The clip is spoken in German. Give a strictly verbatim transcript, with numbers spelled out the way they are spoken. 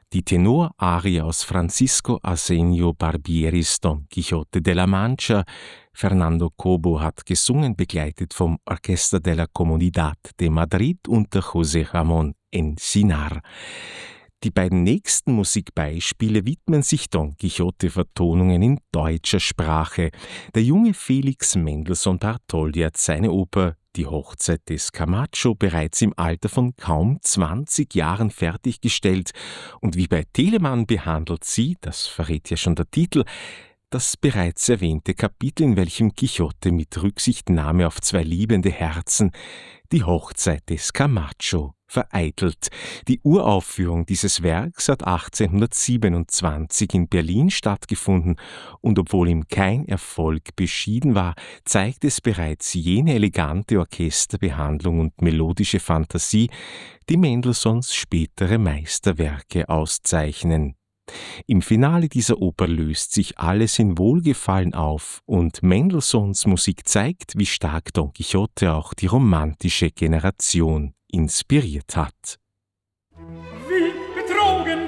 Die Tenorarie aus Francisco Arsenio Barbieris Don Quixote de la Mancha. Fernando Cobo hat gesungen, begleitet vom Orchester de la Comunidad de Madrid unter José Ramón Encinar. Die beiden nächsten Musikbeispiele widmen sich Don Quixote-Vertonungen in deutscher Sprache. Der junge Felix Mendelssohn Bartholdy hat seine Oper Die Hochzeit des Camacho bereits im Alter von kaum zwanzig Jahren fertiggestellt und wie bei Telemann behandelt sie, das verrät ja schon der Titel, das bereits erwähnte Kapitel, in welchem Quixote mit Rücksichtnahme auf zwei liebende Herzen die Hochzeit des Camacho vereitelt. Die Uraufführung dieses Werks hat achtzehnhundertsiebenundzwanzig in Berlin stattgefunden und obwohl ihm kein Erfolg beschieden war, zeigt es bereits jene elegante Orchesterbehandlung und melodische Fantasie, die Mendelssohns spätere Meisterwerke auszeichnen. Im Finale dieser Oper löst sich alles in Wohlgefallen auf und Mendelssohns Musik zeigt, wie stark Don Quixote auch die romantische Generation inspiriert hat.